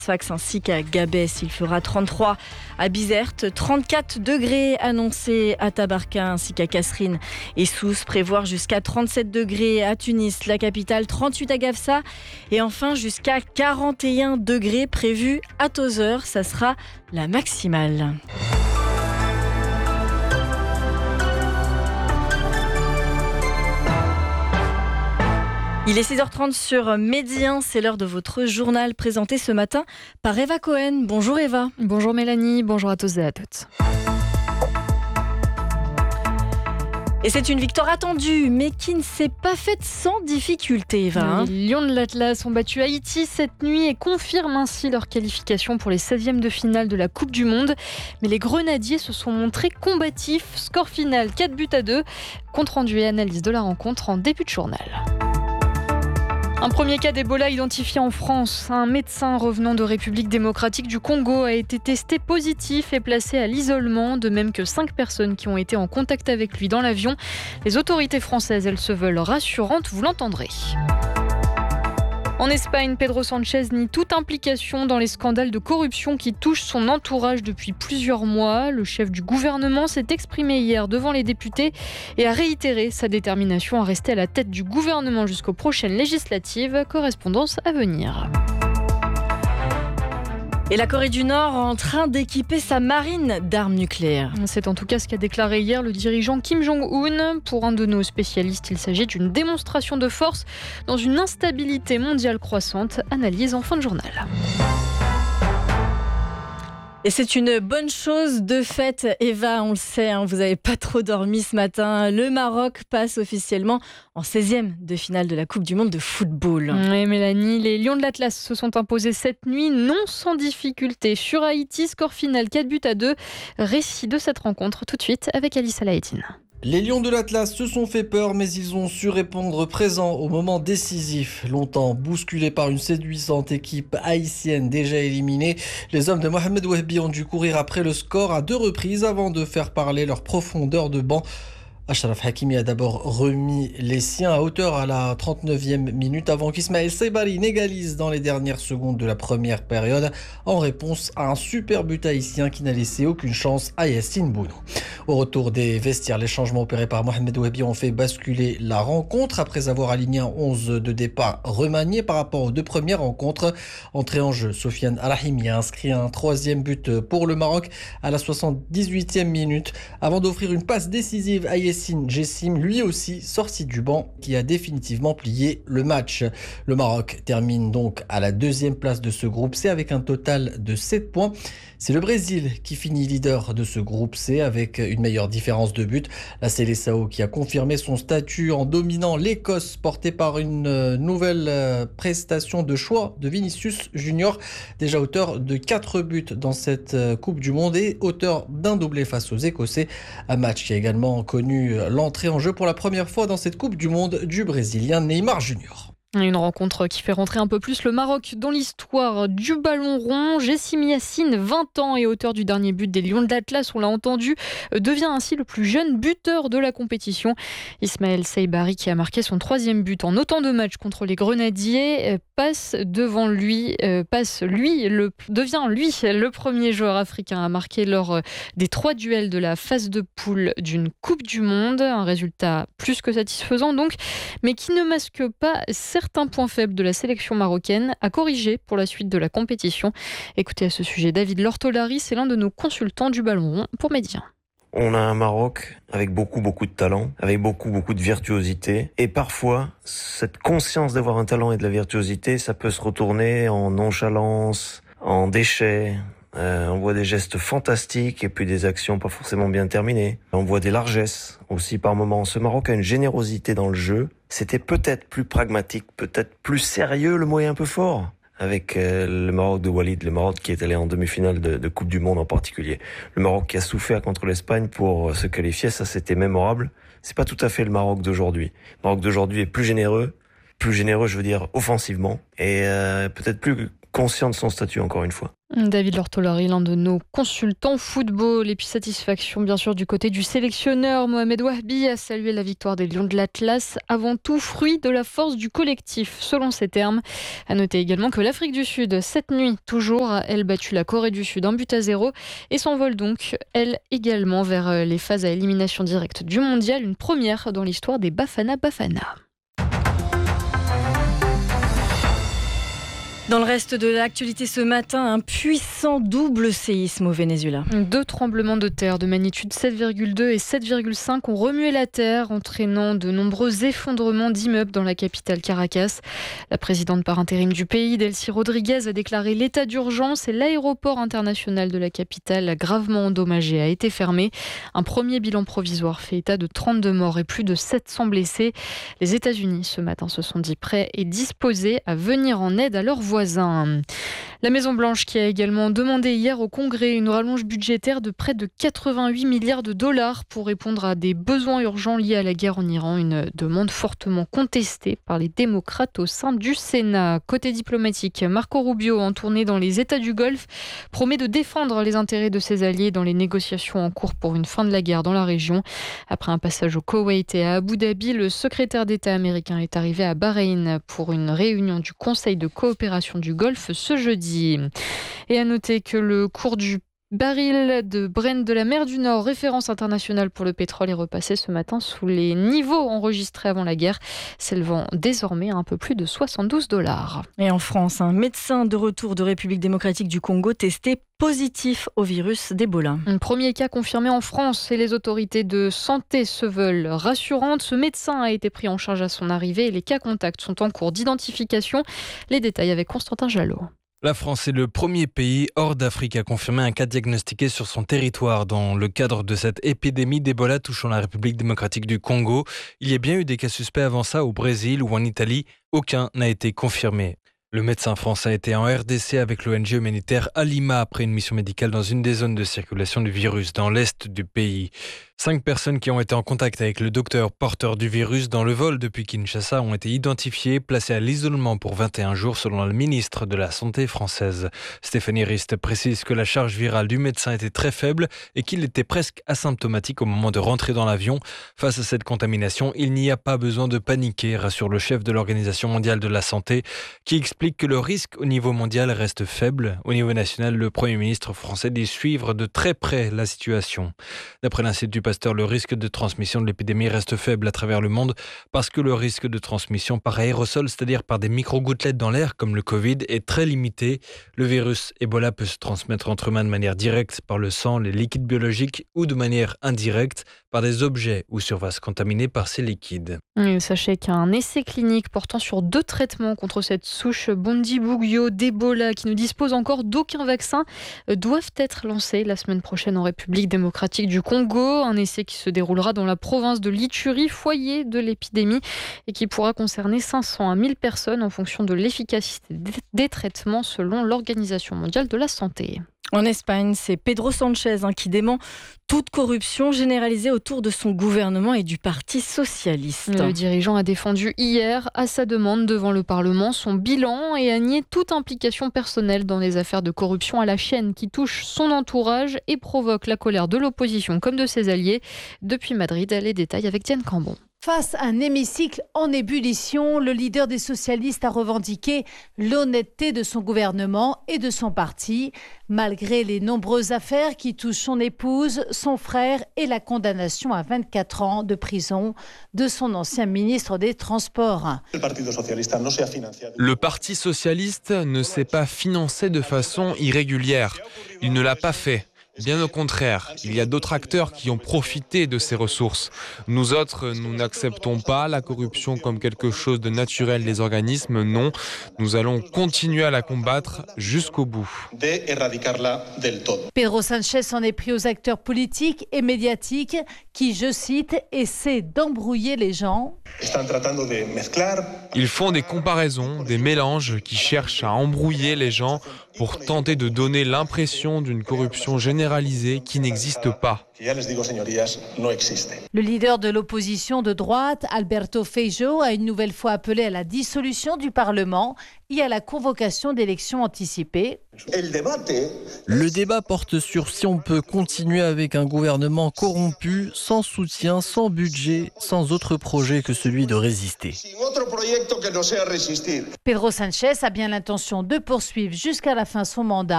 Sfax ainsi qu'à Gabès. Il fera 33 à Bizerte, 34 degrés annoncés à Tabarka ainsi qu'à Kasserine et Sousse. Prévoir jusqu'à 37 degrés à Tunis, la capitale, 38 à Gafsa et enfin jusqu'à 41 degrés prévus à Tozeur. Ça sera la maximale. Il est 6h30 sur Medi 1, c'est l'heure de votre journal présenté ce matin par Eva Cohen. Bonjour Eva. Bonjour Mélanie, bonjour à tous et à toutes. Et c'est une victoire attendue, mais qui ne s'est pas faite sans difficulté, Eva. Les Lions de l'Atlas ont battu Haïti cette nuit et confirment ainsi leur qualification pour les 16e de finale de la Coupe du Monde. Mais les Grenadiers se sont montrés combatifs. Score final 4-2. Compte rendu et analyse de la rencontre en début de journal. Un premier cas d'Ebola identifié en France. Un médecin revenant de République démocratique du Congo a été testé positif et placé à l'isolement, de même que 5 personnes qui ont été en contact avec lui dans l'avion. Les autorités françaises, elles se veulent rassurantes, vous l'entendrez. En Espagne, Pedro Sánchez nie toute implication dans les scandales de corruption qui touchent son entourage depuis plusieurs mois. Le chef du gouvernement s'est exprimé hier devant les députés et a réitéré sa détermination à rester à la tête du gouvernement jusqu'aux prochaines législatives. Correspondance à venir. Et la Corée du Nord en train d'équiper sa marine d'armes nucléaires. C'est en tout cas ce qu'a déclaré hier le dirigeant Kim Jong-un. Pour un de nos spécialistes, il s'agit d'une démonstration de force dans une instabilité mondiale croissante. Analyse en fin de journal. Et c'est une bonne chose de fait, Eva, on le sait, vous n'avez pas trop dormi ce matin. Le Maroc passe officiellement en 16e de finale de la Coupe du Monde de football. Oui, Mélanie, les Lions de l'Atlas se sont imposés cette nuit, non sans difficulté. Sur Haïti, score final 4-2. Récit de cette rencontre tout de suite avec Alice Alaïtine. Les Lions de l'Atlas se sont fait peur, mais ils ont su répondre présent au moment décisif. Longtemps bousculés par une séduisante équipe haïtienne déjà éliminée, les hommes de Mohamed Wahbi ont dû courir après le score à 2 reprises avant de faire parler leur profondeur de banc. Achraf Hakimi a d'abord remis les siens à hauteur à la 39e minute avant qu'Ismaël Saibari n'égalise dans les dernières secondes de la première période en réponse à un super but haïtien qui n'a laissé aucune chance à Yassine Bounou. Au retour des vestiaires, les changements opérés par Mohamed Wahbi ont fait basculer la rencontre après avoir aligné un 11 de départ remanié par rapport aux 2 premières rencontres. Entrée en jeu, Sofiane Al-Rahimi a inscrit un 3e but pour le Maroc à la 78e minute avant d'offrir une passe décisive à Yassine Jessim, lui aussi sorti du banc, qui a définitivement plié le match. Le Maroc termine donc à la 2e place de ce groupe C avec un total de 7 points. C'est le Brésil qui finit leader de ce groupe C avec une meilleure différence de but. La Seleção qui a confirmé son statut en dominant l'Écosse, portée par une nouvelle prestation de choix de Vinicius Junior, déjà auteur de 4 buts dans cette Coupe du Monde et auteur d'un doublé face aux Écossais. Un match qui a également connu l'entrée en jeu pour la première fois dans cette Coupe du Monde du Brésilien Neymar Junior. Une rencontre qui fait rentrer un peu plus le Maroc dans l'histoire du ballon rond. Jessim Yassine, 20 ans et auteur du dernier but des Lions de l'Atlas, on l'a entendu, devient ainsi le plus jeune buteur de la compétition. Ismaël Saibari, qui a marqué son 3e but en autant de matchs contre les Grenadiers, devient le premier joueur africain à marquer lors des 3 duels de la phase de poule d'une Coupe du Monde. Un résultat plus que satisfaisant donc, mais qui ne masque pas certains points faibles de la sélection marocaine à corriger pour la suite de la compétition. Écoutez à ce sujet David Lortolari, c'est l'un de nos consultants du ballon rond pour Média. On a un Maroc avec beaucoup de talent, avec beaucoup de virtuosité. Et parfois, cette conscience d'avoir un talent et de la virtuosité, ça peut se retourner en nonchalance, en déchets. On voit des gestes fantastiques et puis des actions pas forcément bien terminées. On voit des largesses aussi par moments. Ce Maroc a une générosité dans le jeu. C'était peut-être plus pragmatique, peut-être plus sérieux, le mot est un peu fort, avec le Maroc de Walid, le Maroc qui est allé en demi-finale de Coupe du Monde en particulier. Le Maroc qui a souffert contre l'Espagne pour se qualifier, ça c'était mémorable. C'est pas tout à fait le Maroc d'aujourd'hui. Le Maroc d'aujourd'hui est plus généreux je veux dire offensivement, et peut-être plus conscient de son statut encore une fois. David Lortolari, l'un de nos consultants football. Et puis satisfaction bien sûr du côté du sélectionneur. Mohamed Wahbi a salué la victoire des Lions de l'Atlas, avant tout fruit de la force du collectif, selon ses termes. À noter également que l'Afrique du Sud, cette nuit toujours, a elle battu la Corée du Sud 1-0 et s'envole donc, elle également, vers les phases à élimination directe du mondial. Une première dans l'histoire des Bafana Bafana. Dans le reste de l'actualité ce matin, un puissant double séisme au Venezuela. 2 tremblements de terre de magnitude 7,2 et 7,5 ont remué la terre, entraînant de nombreux effondrements d'immeubles dans la capitale Caracas. La présidente par intérim du pays, Delcy Rodriguez, a déclaré l'état d'urgence et l'aéroport international de la capitale, gravement endommagé, a été fermé. Un premier bilan provisoire fait état de 32 morts et plus de 700 blessés. Les États-Unis, ce matin, se sont dit prêts et disposés à venir en aide à leurs voisins. La Maison-Blanche qui a également demandé hier au Congrès une rallonge budgétaire de près de 88 milliards de dollars pour répondre à des besoins urgents liés à la guerre en Iran. Une demande fortement contestée par les démocrates au sein du Sénat. Côté diplomatique, Marco Rubio, en tournée dans les États du Golfe, promet de défendre les intérêts de ses alliés dans les négociations en cours pour une fin de la guerre dans la région. Après un passage au Koweït et à Abu Dhabi, le secrétaire d'État américain est arrivé à Bahreïn pour une réunion du Conseil de coopération du Golfe ce jeudi. Et à noter que le cours du baril de Brent de la mer du Nord, référence internationale pour le pétrole, est repassé ce matin sous les niveaux enregistrés avant la guerre, s'élevant désormais à un peu plus de 72 $. Et en France, un médecin de retour de République démocratique du Congo testé positif au virus d'Ebola. Un premier cas confirmé en France et les autorités de santé se veulent rassurantes. Ce médecin a été pris en charge à son arrivée et les cas contacts sont en cours d'identification. Les détails avec Constantin Jalot. La France est le premier pays hors d'Afrique à confirmer un cas diagnostiqué sur son territoire dans le cadre de cette épidémie d'Ebola touchant la République démocratique du Congo. Il y a bien eu des cas suspects avant ça au Brésil ou en Italie. Aucun n'a été confirmé. Le médecin français était en RDC avec l'ONG humanitaire Alima après une mission médicale dans une des zones de circulation du virus dans l'est du pays. 5 personnes qui ont été en contact avec le docteur porteur du virus dans le vol depuis Kinshasa ont été identifiées, placées à l'isolement pour 21 jours selon le ministre de la Santé française. Stéphanie Rist précise que la charge virale du médecin était très faible et qu'il était presque asymptomatique au moment de rentrer dans l'avion. Face à cette contamination, il n'y a pas besoin de paniquer, rassure le chef de l'Organisation mondiale de la santé, qui explique que le risque au niveau mondial reste faible. Au niveau national, le Premier ministre français dit suivre de très près la situation. D'après l'Institut Pasteur, le risque de transmission de l'épidémie reste faible à travers le monde parce que le risque de transmission par aérosol, c'est-à-dire par des micro-gouttelettes dans l'air comme le Covid, est très limité. Le virus Ebola peut se transmettre entre humains de manière directe par le sang, les liquides biologiques ou de manière indirecte par des objets ou surfaces contaminées par ces liquides. Sachez qu'un essai clinique portant sur 2 traitements contre cette souche Bundibugyo d'Ebola qui ne dispose encore d'aucun vaccin doivent être lancés la semaine prochaine en République démocratique du Congo. Un essai qui se déroulera dans la province de l'Ituri, foyer de l'épidémie, et qui pourra concerner 500 à 1000 personnes en fonction de l'efficacité des traitements selon l'Organisation mondiale de la santé. En Espagne, c'est Pedro Sánchez qui dément toute corruption généralisée autour de son gouvernement et du Parti socialiste. Le dirigeant a défendu hier, à sa demande devant le Parlement, son bilan et a nié toute implication personnelle dans les affaires de corruption à la chaîne qui touchent son entourage et provoquent la colère de l'opposition comme de ses alliés. Depuis Madrid, les détails avec Diane Cambon. Face à un hémicycle en ébullition, le leader des socialistes a revendiqué l'honnêteté de son gouvernement et de son parti, malgré les nombreuses affaires qui touchent son épouse, son frère et la condamnation à 24 ans de prison de son ancien ministre des Transports. Le Parti socialiste ne s'est pas financé de façon irrégulière. Il ne l'a pas fait. Bien au contraire, il y a d'autres acteurs qui ont profité de ces ressources. Nous autres, nous n'acceptons pas la corruption comme quelque chose de naturel des organismes, non. Nous allons continuer à la combattre jusqu'au bout. Pedro Sánchez s'en est pris aux acteurs politiques et médiatiques qui, je cite, essaient d'embrouiller les gens. Ils font des comparaisons, des mélanges qui cherchent à embrouiller les gens pour tenter de donner l'impression d'une corruption généralisée généralisée qui n'existe pas. Le leader de l'opposition de droite, Alberto Feijóo, a une nouvelle fois appelé à la dissolution du Parlement et à la convocation d'élections anticipées. Le débat porte sur si on peut continuer avec un gouvernement corrompu, sans soutien, sans budget, sans autre projet que celui de résister. Pedro Sánchez a bien l'intention de poursuivre jusqu'à la fin son mandat.